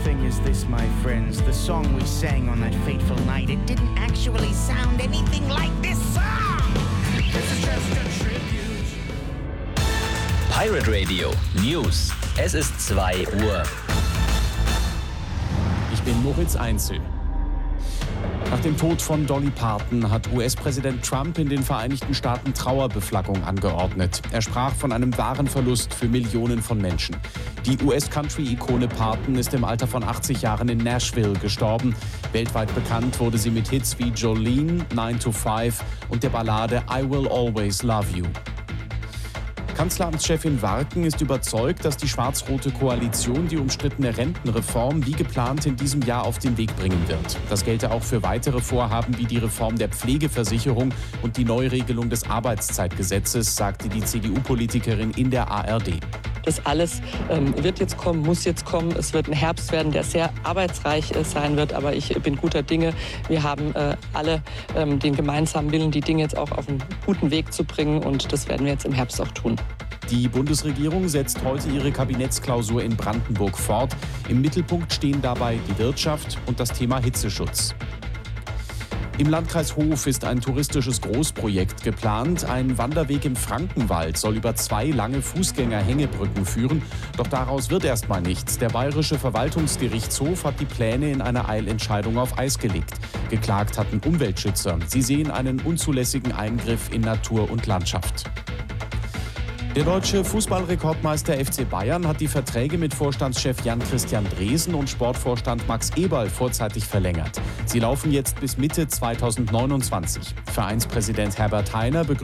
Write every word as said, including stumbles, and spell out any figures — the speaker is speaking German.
thing is this, my friends. The song we sang on that fateful night, it didn't actually sound anything like this song. This is just a tribute. Pirate Radio News. Es ist zwei Uhr. Ich bin Moritz Einzel. Nach dem Tod von Dolly Parton hat U S-Präsident Trump in den Vereinigten Staaten Trauerbeflaggung angeordnet. Er sprach von einem wahren Verlust für Millionen von Menschen. Die U S-Country-Ikone Parton ist im Alter von achtzig Jahren in Nashville gestorben. Weltweit bekannt wurde sie mit Hits wie Jolene, nine to five und der Ballade I Will Always Love You. Kanzleramtschefin Warken ist überzeugt, dass die schwarz-rote Koalition die umstrittene Rentenreform wie geplant in diesem Jahr auf den Weg bringen wird. Das gelte auch für weitere Vorhaben wie die Reform der Pflegeversicherung und die Neuregelung des Arbeitszeitgesetzes, sagte die C D U-Politikerin in der A R D. Das alles ähm, wird jetzt kommen, muss jetzt kommen. Es wird ein Herbst werden, der sehr arbeitsreich äh, sein wird. Aber ich bin guter Dinge. Wir haben äh, alle ähm, den gemeinsamen Willen, die Dinge jetzt auch auf einen guten Weg zu bringen. Und das werden wir jetzt im Herbst auch tun. Die Bundesregierung setzt heute ihre Kabinettsklausur in Brandenburg fort. Im Mittelpunkt stehen dabei die Wirtschaft und das Thema Hitzeschutz. Im Landkreis Hof ist ein touristisches Großprojekt geplant. Ein Wanderweg im Frankenwald soll über zwei lange Fußgänger-Hängebrücken führen. Doch daraus wird erstmal nichts. Der Bayerische Verwaltungsgerichtshof hat die Pläne in einer Eilentscheidung auf Eis gelegt. Geklagt hatten Umweltschützer. Sie sehen einen unzulässigen Eingriff in Natur und Landschaft. Der deutsche Fußballrekordmeister F C Bayern hat die Verträge mit Vorstandschef Jan-Christian Dresen und Sportvorstand Max Eberl vorzeitig verlängert. Sie laufen jetzt bis Mitte zweitausendneunundzwanzig. Vereinspräsident Herbert Hainer begrüßt